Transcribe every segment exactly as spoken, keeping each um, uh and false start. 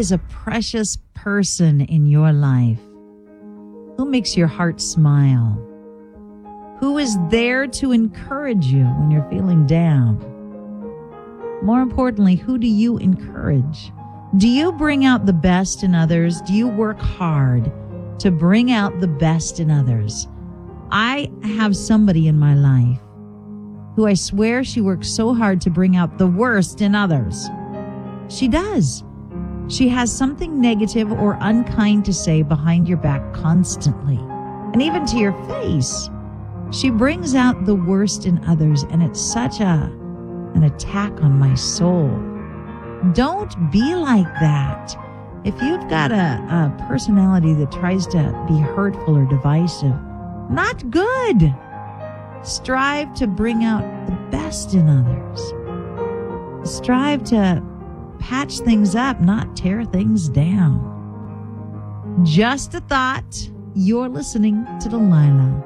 is a precious person in your life? Who makes your heart smile? Who is there to encourage you when you're feeling down? More importantly, who do you encourage? Do you bring out the best in others? Do you work hard to bring out the best in others? I have somebody in my life who I swear she works so hard to bring out the worst in others. She does. She has something negative or unkind to say behind your back constantly, and even to your face. She brings out the worst in others, and it's such a an attack on my soul. Don't be like that. If you've got a, a personality that tries to be hurtful or divisive, not good. Strive to bring out the best in others. Strive to patch things up, not tear things down. Just a thought. You're listening to Delilah.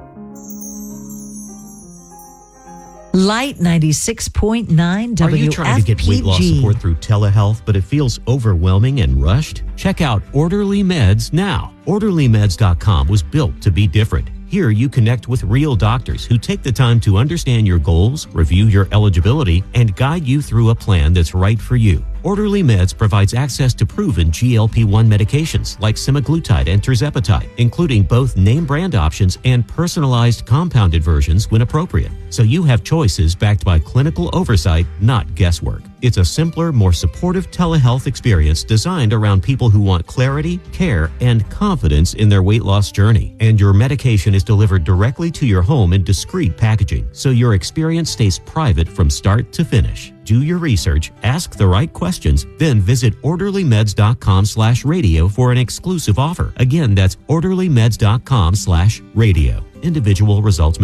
Light ninety-six point nine W F P G. Are you trying to get weight loss support through telehealth, but it feels overwhelming and rushed? Check out Orderly Meds now. Orderly Meds dot com was built to be different. Here you connect with real doctors who take the time to understand your goals, review your eligibility, and guide you through a plan that's right for you. Orderly Meds provides access to proven G L P one medications like semaglutide and tirzepatide, including both name brand options and personalized compounded versions when appropriate. So you have choices backed by clinical oversight, not guesswork. It's a simpler, more supportive telehealth experience designed around people who want clarity, care, and confidence in their weight loss journey. And your medication is delivered directly to your home in discreet packaging, so your experience stays private from start to finish. Do your research, ask the right questions, then visit orderly meds dot com slash radio for an exclusive offer. Again, that's orderly meds dot com slash radio. Individual results may